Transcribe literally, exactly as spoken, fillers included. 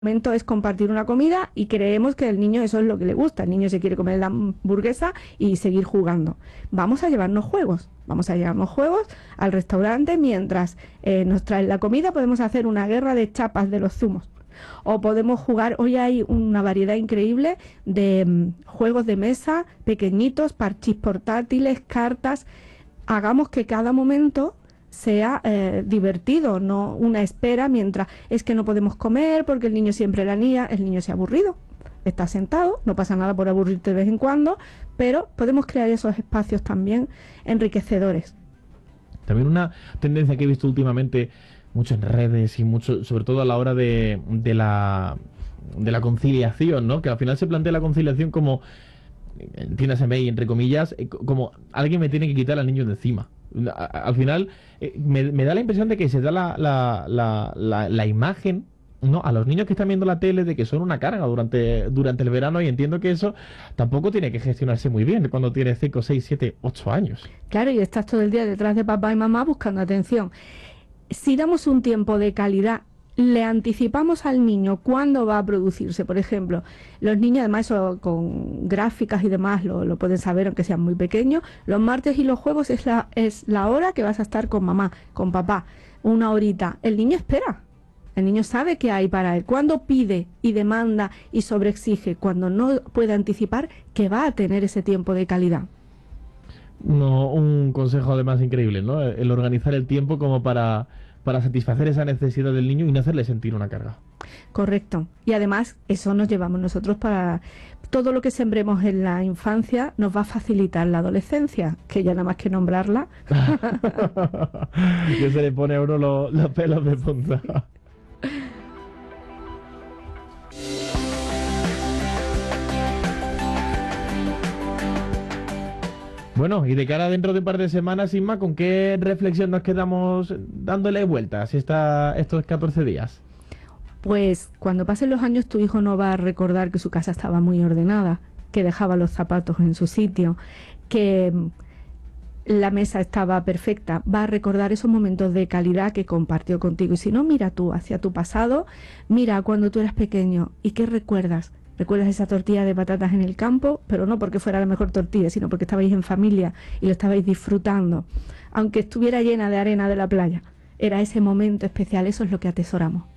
momento es compartir una comida y creemos que el niño eso es lo que le gusta. El niño se quiere comer la hamburguesa y seguir jugando. Vamos a llevarnos juegos. Vamos a llevarnos juegos al restaurante mientras eh, nos traen la comida. Podemos hacer una guerra de chapas de los zumos. O podemos jugar, hoy hay una variedad increíble de um, juegos de mesa, pequeñitos, parchís portátiles, cartas. Hagamos que cada momento sea eh, divertido, no una espera mientras es que no podemos comer porque el niño siempre la niega, el niño se ha aburrido, está sentado, no pasa nada por aburrirte de vez en cuando, pero podemos crear esos espacios también enriquecedores. También una tendencia que he visto últimamente mucho en redes y mucho, sobre todo a la hora de, de la de la conciliación, ¿no? Que al final se plantea la conciliación como, entiéndaseme y entre comillas, como alguien me tiene que quitar al niño de encima. Al final eh, me, me da la impresión de que se da la, la, la, la, la imagen, ¿no?, a los niños que están viendo la tele de que son una carga durante, durante el verano, y entiendo que eso tampoco tiene que gestionarse muy bien cuando tienes cinco, seis, siete, ocho años. Claro, y estás todo el día detrás de papá y mamá buscando atención. Si damos un tiempo de calidad, le anticipamos al niño cuándo va a producirse. Por ejemplo, los niños, además eso con gráficas y demás lo, lo pueden saber aunque sean muy pequeños, los martes y los jueves es la, es la hora que vas a estar con mamá, con papá, una horita. El niño espera, el niño sabe qué hay para él. Cuando pide y demanda y sobreexige, cuando no puede anticipar que va a tener ese tiempo de calidad. No, un consejo además increíble, ¿no? El organizar el tiempo como para... para satisfacer esa necesidad del niño y no hacerle sentir una carga. Correcto. Y además eso nos llevamos nosotros para... Todo lo que sembremos en la infancia nos va a facilitar la adolescencia, que ya nada más que nombrarla. Que se le pone a uno los, los pelos de punta. Bueno, y de cara dentro de un par de semanas, Inma, ¿con qué reflexión nos quedamos dándole vueltas esta, estos catorce días? Pues cuando pasen los años tu hijo no va a recordar que su casa estaba muy ordenada, que dejaba los zapatos en su sitio, que la mesa estaba perfecta. Va a recordar esos momentos de calidad que compartió contigo. Y si no, mira tú hacia tu pasado, mira cuando tú eras pequeño y ¿qué recuerdas? ¿Recuerdas esa tortilla de patatas en el campo? Pero no porque fuera la mejor tortilla, sino porque estabais en familia y lo estabais disfrutando. Aunque estuviera llena de arena de la playa, era ese momento especial, eso es lo que atesoramos.